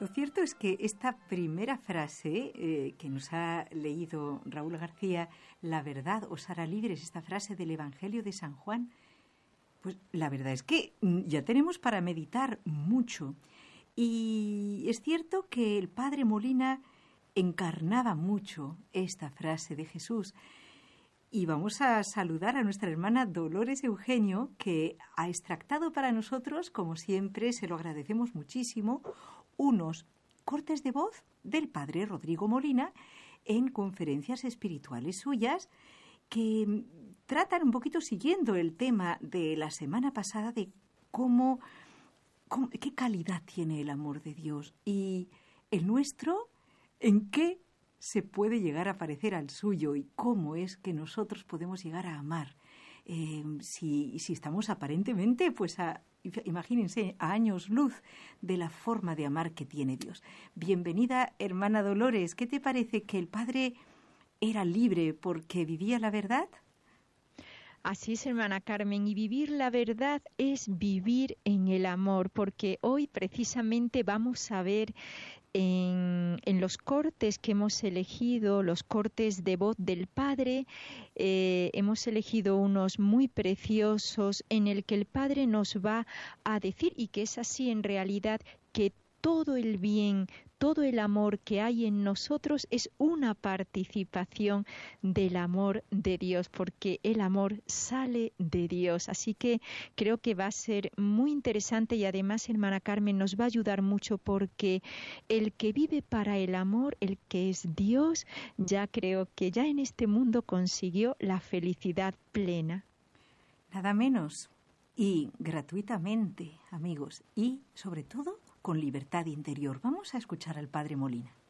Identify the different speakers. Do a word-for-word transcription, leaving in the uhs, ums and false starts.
Speaker 1: Lo cierto es que esta primera frase eh, que nos ha leído Raúl García, la verdad os hará libres, esta frase del Evangelio de San Juan, pues la verdad es que ya tenemos para meditar mucho. Y es cierto que el padre Molina encarnaba mucho esta frase de Jesús. Y vamos a saludar a nuestra hermana Dolores Eugenio, que ha extractado para nosotros, como siempre, se lo agradecemos muchísimo, unos cortes de voz del padre Rodrigo Molina en conferencias espirituales suyas que tratan un poquito siguiendo el tema de la semana pasada de cómo, cómo qué calidad tiene el amor de Dios y el nuestro, en qué se puede llegar a parecer al suyo y cómo es que nosotros podemos llegar a amar. Eh, si, si estamos aparentemente, pues a, imagínense, a años luz de la forma de amar que tiene Dios. Bienvenida, hermana Dolores. ¿Qué te parece que el Padre era libre porque vivía la verdad?
Speaker 2: Así es, hermana Carmen, y vivir la verdad es vivir en el amor, porque hoy precisamente vamos a ver en, en los cortes que hemos elegido, los cortes de voz del Padre, eh, hemos elegido unos muy preciosos en el que el Padre nos va a decir, y que es así en realidad, que todo el bien, todo el amor que hay en nosotros es una participación del amor de Dios, porque el amor sale de Dios. Así que creo que va a ser muy interesante y además, hermana Carmen, nos va a ayudar mucho porque el que vive para el amor, el que es Dios, ya creo que ya en este mundo consiguió la felicidad plena.
Speaker 1: Nada menos. Y gratuitamente, amigos, y sobre todo con libertad interior. Vamos a escuchar al padre Molina.